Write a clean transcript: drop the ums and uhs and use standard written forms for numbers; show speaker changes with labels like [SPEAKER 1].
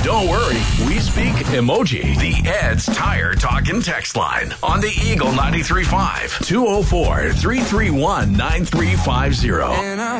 [SPEAKER 1] Don't worry, we speak emoji. The Ed's Tire Talkin' text line on the Eagle 93.5 204-331-9350.